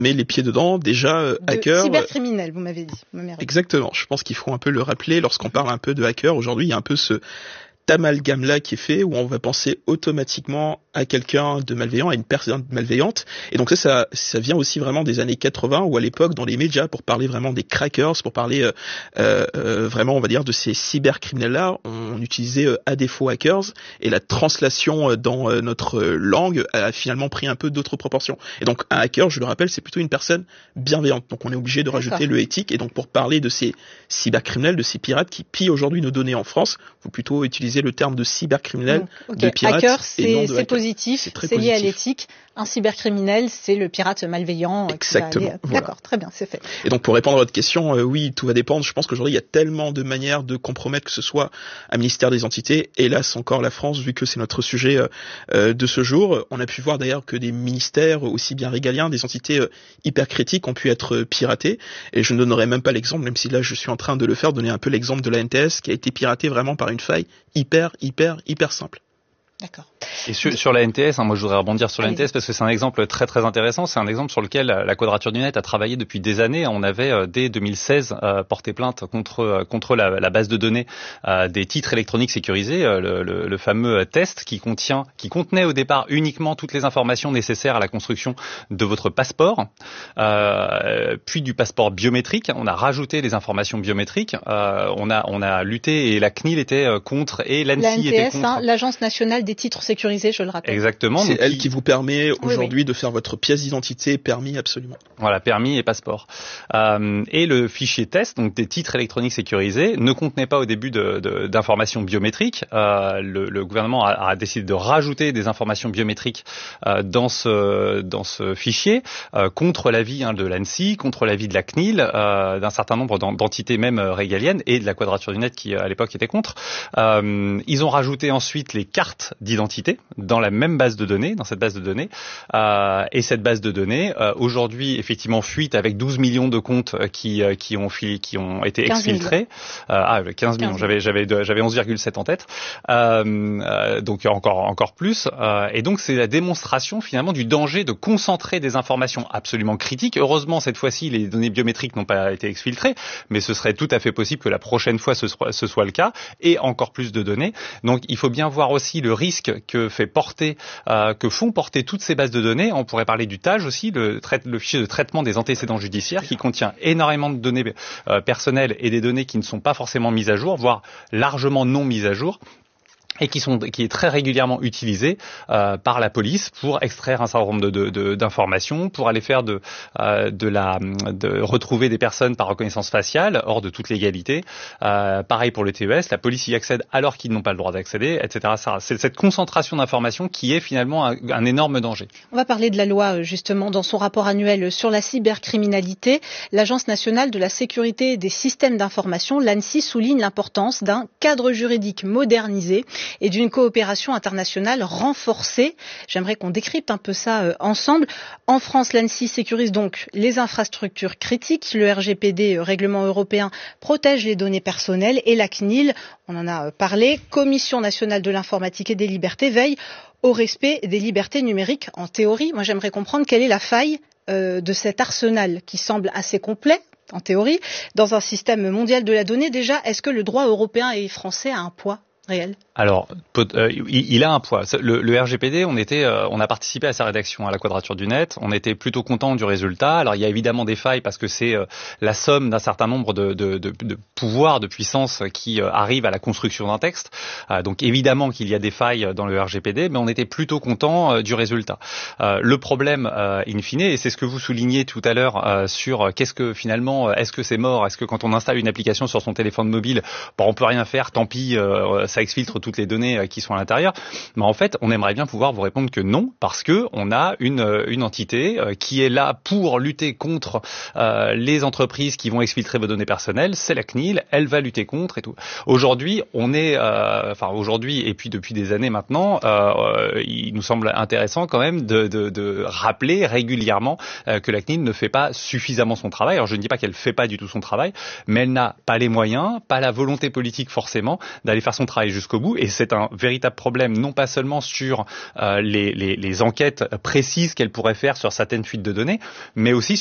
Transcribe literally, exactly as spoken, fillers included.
met les pieds dedans, déjà, euh, hackers... Cybercriminels, vous m'avez dit. Exactement. Je pense qu'il faut un peu le rappeler. Lorsqu'on parle un peu de hackers, aujourd'hui, il y a un peu ce... amalgame là qui est fait où on va penser automatiquement à quelqu'un de malveillant, à une personne malveillante. Et donc ça, ça, ça vient aussi vraiment des années quatre-vingts où à l'époque dans les médias pour parler vraiment des crackers, pour parler euh, euh, vraiment on va dire de ces cybercriminels là, on utilisait euh, à défaut hackers et la translation dans euh, notre langue a finalement pris un peu d'autres proportions. Et donc un hacker, je le rappelle, c'est plutôt une personne bienveillante. Donc on est obligé de rajouter D'accord. le éthique. Et donc pour parler de ces cybercriminels, de ces pirates qui pillent aujourd'hui nos données en France, faut plutôt utiliser le terme de cybercriminel, okay. de pirate. Hacker, c'est, et non de c'est hacker. positif, c'est, c'est lié à l'éthique. Un cybercriminel, c'est le pirate malveillant. Exactement. Aller... Voilà. D'accord, très bien, c'est fait. Et donc pour répondre à votre question, euh, oui, tout va dépendre. Je pense qu'aujourd'hui, il y a tellement de manières de compromettre, que ce soit un ministère des entités, hélas encore la France, vu que c'est notre sujet euh, de ce jour. On a pu voir d'ailleurs que des ministères aussi bien régaliens, des entités euh, hyper critiques ont pu être piratés. Et je ne donnerai même pas l'exemple, même si là je suis en train de le faire, donner un peu l'exemple de la N T S qui a été piratée vraiment par une faille hyper, hyper, hyper simple. D'accord. Et sur, sur la N T S, hein, moi je voudrais rebondir sur la N T S parce que c'est un exemple très très intéressant. C'est un exemple sur lequel la Quadrature du Net a travaillé depuis des années. On avait euh, dès deux mille seize euh, porté plainte contre euh, contre la, la base de données euh, des titres électroniques sécurisés, euh, le, le, le fameux test qui contient, qui contenait au départ uniquement toutes les informations nécessaires à la construction de votre passeport, euh, puis du passeport biométrique. On a rajouté les informations biométriques. Euh, on a on a lutté et la C N I L était contre et l'A N S I la N T S, était contre. Hein, l'Agence nationale des titres sécurisés, je le rappelle. Exactement. C'est donc elle qui... qui vous permet aujourd'hui oui, oui. de faire votre pièce d'identité, permis absolument. Voilà, permis et passeport. Euh, et le fichier test, donc des titres électroniques sécurisés, ne contenait pas au début de, de, d'informations biométriques. Euh, le, le gouvernement a, a décidé de rajouter des informations biométriques euh, dans ce dans ce fichier euh, contre l'avis hein, de l'A N S I, contre l'avis de la C N I L, euh, d'un certain nombre d'entités même régaliennes et de la Quadrature du Net qui à l'époque était contre. Euh, ils ont rajouté ensuite les cartes d'identité dans la même base de données, dans cette base de données. Euh, et cette base de données, euh, aujourd'hui, effectivement, fuite avec douze millions de comptes qui euh, qui ont fili, qui ont été exfiltrés. Euh, ah, quinze millions. J'avais j'avais j'avais onze virgule sept en tête. Euh, euh, donc encore encore plus. Euh, et donc c'est la démonstration finalement du danger de concentrer des informations absolument critiques. Heureusement, cette fois-ci, les données biométriques n'ont pas été exfiltrées, mais ce serait tout à fait possible que la prochaine fois ce soit, ce soit le cas, et encore plus de données. Donc il faut bien voir aussi le risque que fait porter, euh, que font porter toutes ces bases de données. On pourrait parler du T A G aussi, le, trai- le fichier de traitement des antécédents judiciaires, qui contient énormément de données euh, personnelles et des données qui ne sont pas forcément mises à jour, voire largement non mises à jour, et qui sont qui est très régulièrement utilisé euh, par la police pour extraire un certain nombre de, de, de d'informations, pour aller faire de euh, de la de retrouver des personnes par reconnaissance faciale hors de toute légalité. Euh, pareil pour le T E S, la police y accède alors qu'ils n'ont pas le droit d'accéder, et cetera. Ça, c'est cette concentration d'informations qui est finalement un, un énorme danger. On va parler de la loi justement dans son rapport annuel sur la cybercriminalité. L'Agence nationale de la sécurité des systèmes d'information, l'A N S I, souligne l'importance d'un cadre juridique modernisé et d'une coopération internationale renforcée. J'aimerais qu'on décrypte un peu ça euh, ensemble. En France, l'A N S I sécurise donc les infrastructures critiques. Le R G P D, euh, règlement européen, protège les données personnelles et la C N I L, on en a euh, parlé, Commission nationale de l'informatique et des libertés, veille au respect des libertés numériques. En théorie, moi j'aimerais comprendre quelle est la faille euh, de cet arsenal qui semble assez complet, en théorie, dans un système mondial de la donnée. Déjà, est-ce que le droit européen et français a un poids réel ? Alors, euh, il, il a un poids. Le, le R G P D, on était, euh, on a participé à sa rédaction à la Quadrature du Net. On était plutôt content du résultat. Alors, il y a évidemment des failles parce que c'est euh, la somme d'un certain nombre de, de, de, de pouvoirs, de puissances qui euh, arrivent à la construction d'un texte. Euh, donc, évidemment qu'il y a des failles dans le R G P D, mais on était plutôt content euh, du résultat. Euh, le problème, euh, in fine, et c'est ce que vous soulignez tout à l'heure euh, sur euh, qu'est-ce que finalement, est-ce que c'est mort ? Est-ce que quand on installe une application sur son téléphone mobile, bon, on peut rien faire, tant pis, euh, ça exfiltre toutes les données qui sont à l'intérieur. Mais en fait, on aimerait bien pouvoir vous répondre que non, parce que on a une une entité qui est là pour lutter contre euh, les entreprises qui vont exfiltrer vos données personnelles. C'est la C N I L, elle va lutter contre et tout. Aujourd'hui, on est, euh, enfin aujourd'hui et puis depuis des années maintenant, euh, il nous semble intéressant quand même de de, de rappeler régulièrement euh, que la C N I L ne fait pas suffisamment son travail. Alors je ne dis pas qu'elle fait pas du tout son travail, mais elle n'a pas les moyens, pas la volonté politique forcément d'aller faire son travail travail jusqu'au bout. Et c'est un véritable problème, non pas seulement sur euh, les, les, les enquêtes précises qu'elle pourrait faire sur certaines fuites de données, mais aussi